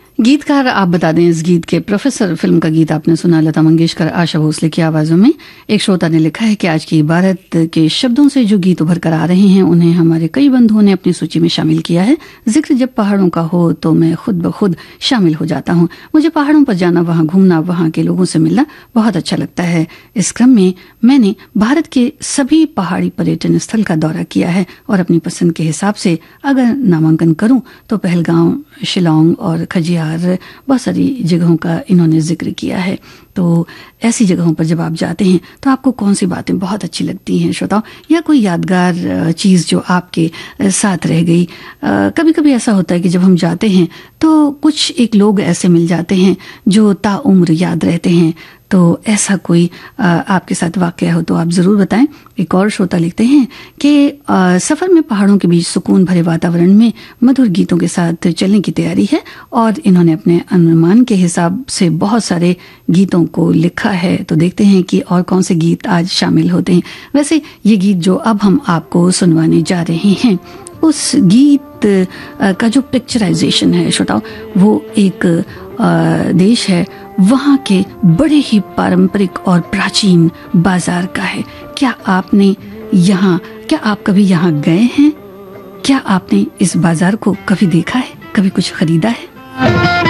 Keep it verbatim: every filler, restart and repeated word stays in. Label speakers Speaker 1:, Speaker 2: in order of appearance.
Speaker 1: गीतकार आप बता दें इस गीत के। प्रोफेसर फिल्म का गीत आपने सुना, लता मंगेशकर, आशा भोसले की आवाजों में। एक श्रोता ने लिखा है कि आज की इबारत के शब्दों से जो गीत उभर कर आ रहे हैं उन्हें हमारे कई बंधुओं ने अपनी सूची में शामिल किया है। जिक्र जब पहाड़ों का हो तो मैं खुद ब खुद शामिल हो जाता हूँ। मुझे पहाड़ों पर जाना, वहां घूमना, वहां के लोगों से मिलना बहुत अच्छा लगता है। इस क्रम में मैंने भारत के सभी पहाड़ी पर्यटन स्थल का दौरा किया है और अपनी पसंद के हिसाब से अगर नामांकन करूं तो पहलगांव, शिलोंग और खजियार, बहुत सारी जगहों का इन्होंने जिक्र किया है। तो ऐसी जगहों पर जब आप जाते हैं तो आपको कौन सी बातें बहुत अच्छी लगती हैं श्रोताओं, या कोई यादगार चीज़ जो आपके साथ रह गई? कभी कभी ऐसा होता है कि जब हम जाते हैं तो कुछ एक लोग ऐसे मिल जाते हैं जो ताउम्र याद रहते हैं। तो ऐसा कोई आ, आपके साथ वाकया हो तो आप जरूर बताएं। एक और श्रोता लिखते हैं कि सफर में पहाड़ों के बीच सुकून भरे वातावरण में मधुर गीतों के साथ चलने की तैयारी है और इन्होंने अपने अनुमान के हिसाब से बहुत सारे गीतों को लिखा है। तो देखते हैं कि और कौन से गीत आज शामिल होते हैं। वैसे ये गीत जो अब हम आपको सुनवाने जा रहे हैं, उस गीत का जो पिक्चराइजेशन है श्रोताओं, वो एक देश है, वहाँ के बड़े ही पारंपरिक और प्राचीन बाजार का है। क्या आपने यहाँ क्या आप कभी यहाँ गए हैं? क्या आपने इस बाजार को कभी देखा है, कभी कुछ खरीदा है?